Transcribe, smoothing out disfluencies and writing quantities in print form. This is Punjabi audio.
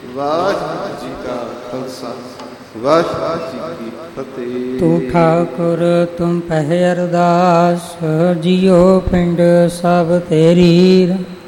ਵਾਹਿਗੁਰੂ ਜੀ ਕਾ ਖਾਲਸਾ ਵਾਹਿਗੁਰੂ ਜੀ ਕੀ ਫਤਿਹ। ਤੂੰ ਠਾਕੁਰ ਤੁਮ ਪਹਿ ਅਰਦਾਸ, ਜਿਉ ਪਿੰਡ ਸਭ ਤੇਰੀ।